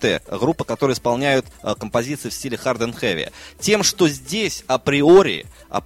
музыканты, группа, которые исполняют композиции в стиле hard and heavy. Тем, что здесь априори,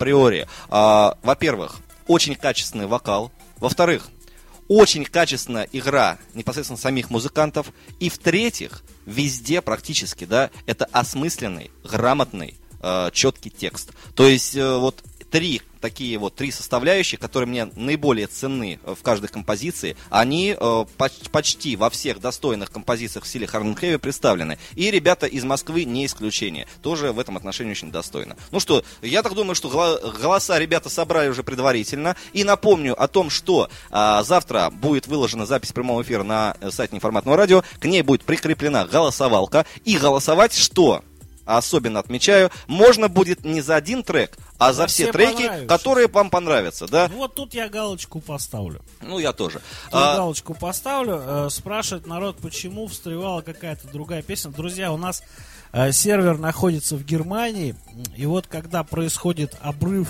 во-первых, очень качественный вокал, во-вторых, очень качественная игра непосредственно самих музыкантов, и в-третьих, везде практически, да, это осмысленный, грамотный, четкий текст. То есть вот три составляющие, которые мне наиболее ценны в каждой композиции, они почти во всех достойных композициях в стиле hard and heavy представлены. И ребята из Москвы не исключение. Тоже в этом отношении очень достойно. Ну что, я так думаю, что голоса ребята собрали уже предварительно. И напомню о том, что завтра будет выложена запись прямого эфира на сайте Неформатного радио. К ней будет прикреплена голосовалка. И голосовать что? Особенно отмечаю, можно будет не за один трек, а за все треки, которые вам понравятся, да? Вот тут я галочку поставлю. Ну, я тоже. Галочку поставлю. Спрашивает народ, почему встревала какая-то другая песня. Друзья, у нас сервер находится в Германии, и вот когда происходит обрыв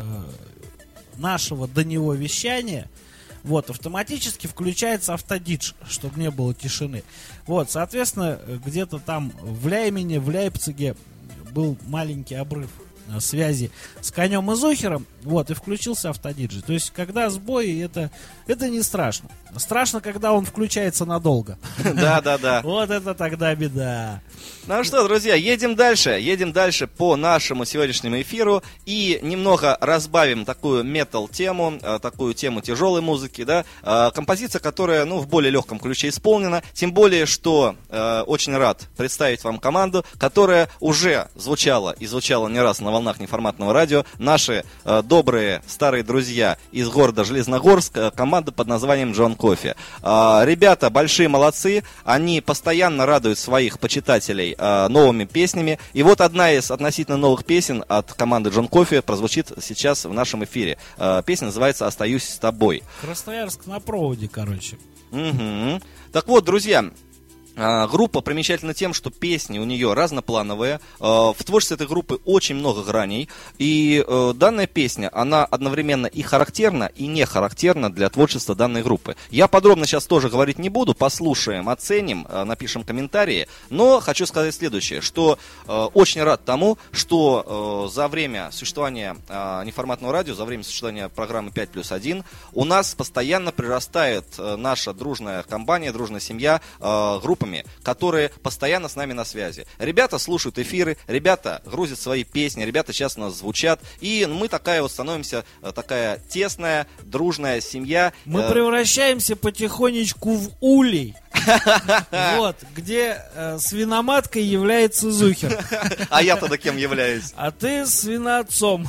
нашего до него вещания, вот, автоматически включается автодидж, чтобы не было тишины. Вот, соответственно, где-то там в Ляймене, в Лейпциге был маленький обрыв связи с Конем и Зухером, вот, и включился автодиджей. То есть, когда сбой, это не страшно. Страшно, когда он включается надолго. Да. Вот это тогда беда. Ну что, друзья, едем дальше по нашему сегодняшнему эфиру и немного разбавим такую метал-тему, такую тему тяжелой музыки, да, композиция, которая, в более легком ключе исполнена, тем более, что очень рад представить вам команду, которая уже звучала не раз на волнах Неформатного радио, наши добрые старые друзья из города Железногорск, команда под названием John Coffey. Ребята большие молодцы, они постоянно радуют своих почитателей новыми песнями. И вот одна из относительно новых песен от команды John Coffey прозвучит сейчас в нашем эфире. Песня называется «Остаюсь с тобой». Красноярск на проводе, короче. Угу. Так вот, друзья, группа примечательна тем, что песни у нее разноплановые. В творчестве этой группы очень много граней. И данная песня, она одновременно и характерна, и не характерна для творчества данной группы. Я подробно сейчас тоже говорить не буду. Послушаем, оценим, напишем комментарии. Но хочу сказать следующее, что очень рад тому, что за время существования Неформатного радио, за время существования программы 5+1, у нас постоянно прирастает наша дружная компания, дружная семья группами, которые постоянно с нами на связи. Ребята слушают эфиры, ребята грузят свои песни, ребята сейчас у нас звучат, и мы такая вот становимся, такая тесная, дружная семья. Мы превращаемся потихонечку в улей. Вот, где свиноматкой является Зухер. А я тогда кем являюсь? А ты свиноотцом.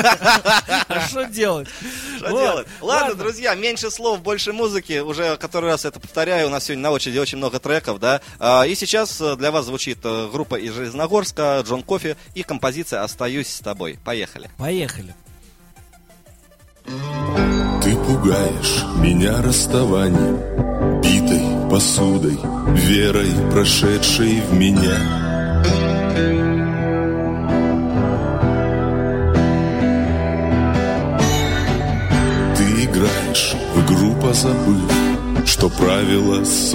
А что делать? Ладно, друзья, меньше слов, больше музыки. Уже который раз это повторяю, у нас сегодня на очереди очень много треков, да. И сейчас для вас звучит группа из Железногорска, John Coffey и композиция «Остаюсь с тобой». Поехали. Ты пугаешь меня расставанием, битой посудой, верой, прошедшей в меня. Ты играешь в игру, позабыв, что правила